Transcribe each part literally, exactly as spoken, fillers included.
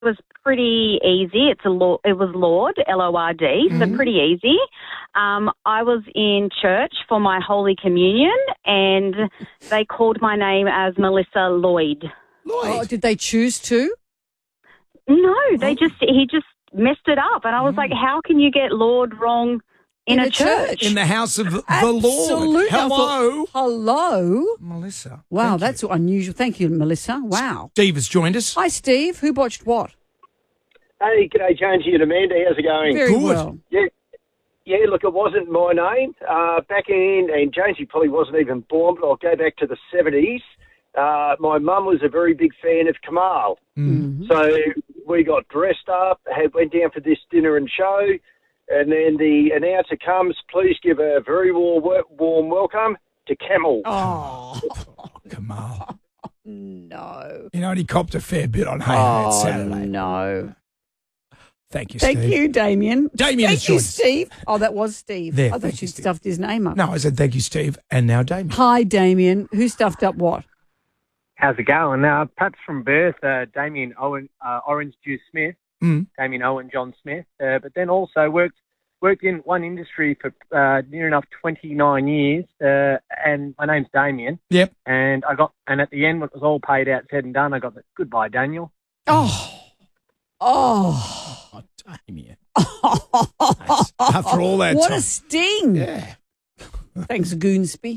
was pretty easy. It's a law, it was Lord, L O R D, mm-hmm. so pretty easy. Um, I was in church for my Holy Communion, and they called my name as Melissa Lloyd. Lloyd. Oh, did they choose to? No, they just he just messed it up, and I was mm. like, "How can you get Lord wrong in, in a, a church? church in the house of the Absolutely. Lord?" Hello, thought, hello, Melissa. Wow, that's you. unusual. Thank you, Melissa. Wow. Steve has joined us. Hi, Steve. Who botched what? Hey, g'day, Jonesy and Amanda. How's it going? Very Good. well. Yeah, yeah. Look, it wasn't my name uh, back in, and Jonesy probably wasn't even born, but I'll go back to the seventies. Uh, my mum was a very big fan of Kamal, Mm-hmm. so we got dressed up, had went down for this dinner and show, and then the announcer comes, "Please give a very warm, warm welcome to Camel." Oh, Kamal. No. You know, he copped a fair bit on Hey Oh, that Saturday. no. Thank you, Thank Steve. you, Damien. Damien Thank has you, joined us. Steve. Oh, that was Steve. There, I thought thank you you, Steve. stuffed his name up. No, I said thank you, Steve, and now Damien. Hi, Damien. Who stuffed up what? How's it going? Uh, perhaps from birth, uh, Damien Owen, uh, Orange Juice Smith, Mm. Damien Owen John Smith, uh, but then also worked worked in one industry for uh, near enough twenty-nine years, uh, and my name's Damien. Yep. And I got, and at the end, when it was all paid out, said and done, I got the goodbye, Daniel. Oh. Oh. Oh, Damien. That's- after all that What time. a sting. Yeah. Thanks, Goonsby.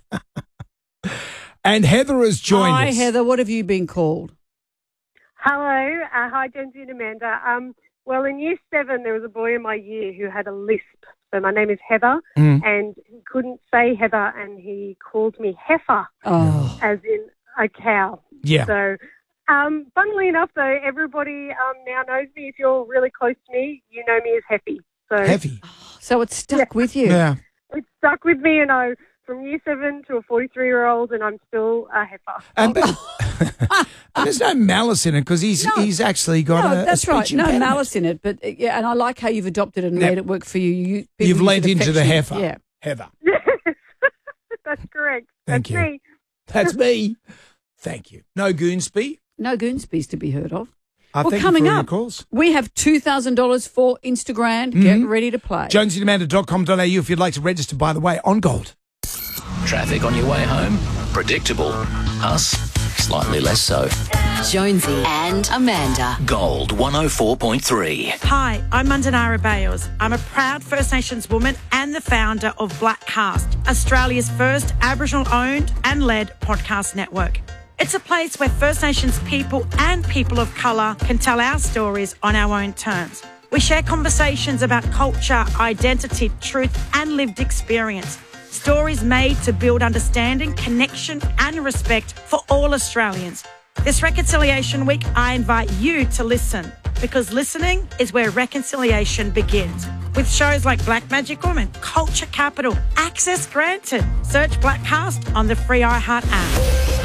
And Heather has joined Hi, us. Heather. What have you been called? Hello. Uh, hi, Jonesy and Amanda. Um, well, in year seven, there was a boy in my year who had a lisp. So my name is Heather, Mm. and he couldn't say Heather, and he called me Heifer, Oh. as in a cow. Yeah. So, um, funnily enough, though, everybody um, now knows me. If you're really close to me, you know me as Heffy. So Heavy. So it stuck Yeah. with you. Yeah. it stuck with me, and I, from year seven to a forty-three-year-old, and I'm still a Heifer. And, and there's no malice in it because he's No. he's actually got No, a, a that's right. speech No impediment. malice in it, but uh, yeah, and I like how you've adopted it and Yeah. made it work for you. you people You've use lent it into the affectionate- heifer. Yeah. Heather. Yes, that's correct. Thank that's you. me. That's me. Thank you. No Goonsby. No Goonsby's to be heard of. I Well, thank coming you for all up, your calls. we have two thousand dollars for Instagram. Get ready to play. jonesy amanda dot com dot a u if you'd like to register, by the way, on Gold. Traffic on your way home? Predictable. Us? Slightly less so. Jonesy and Amanda. Gold one oh four point three. Hi, I'm Mandanara Bales. I'm a proud First Nations woman and the founder of Black Cast, Australia's first Aboriginal-owned and led podcast network. It's a place where First Nations people and people of colour can tell our stories on our own terms. We share conversations about culture, identity, truth and lived experience. Stories made to build understanding, connection and respect for all Australians. This Reconciliation Week, I invite you to listen, because listening is where reconciliation begins. With shows like Black Magic Woman, Culture Capital, Access Granted. Search Black Cast on the free iHeart app.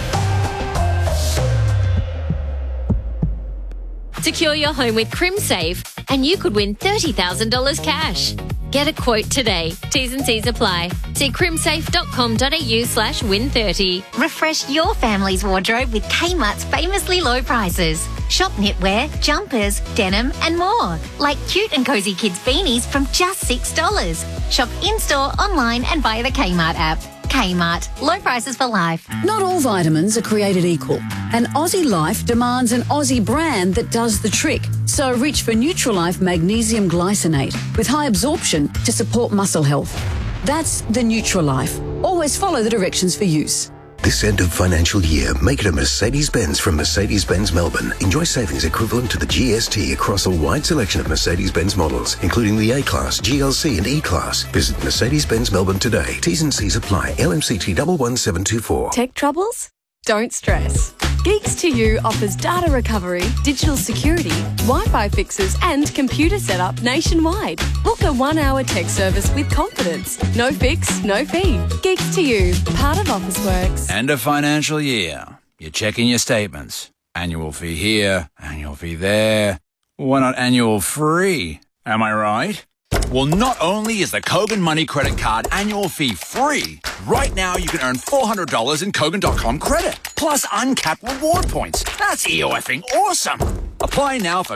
Secure your home with CrimSafe and you could win thirty thousand dollars cash. Get a quote today. T's and C's apply. See crimsafe.com.au slash win 30. Refresh your family's wardrobe with Kmart's famously low prices. Shop knitwear, jumpers, denim and more. Like cute and cozy kids beanies from just six dollars. Shop in-store, online and via the Kmart app. Kmart. Low prices for life. Not all vitamins are created equal, and Aussie Life demands an Aussie brand that does the trick. So reach for Nutrilife Magnesium Glycinate with high absorption to support muscle health. That's the Nutrilife. Always follow the directions for use. This end of financial year, make it a Mercedes-Benz from Mercedes-Benz Melbourne. Enjoy savings equivalent to the G S T across a wide selection of Mercedes-Benz models, including the A-Class, G L C and E-Class. Visit Mercedes-Benz Melbourne today. T's and C's apply. L M C T one one seven two four. Tech troubles? Don't stress. Geeks to You offers data recovery, digital security, Wi-Fi fixes and computer setup nationwide. Book a one-hour tech service with confidence. No fix, no fee. Geeks to You, part of Officeworks. End of financial year. You're checking your statements. Annual fee here, annual fee there. Why not annual free? Am I right? Well, not only is the Kogan Money Credit Card annual fee free, right now you can earn four hundred dollars in Kogan dot com credit, plus uncapped reward points. That's E O F-ing awesome. Apply now for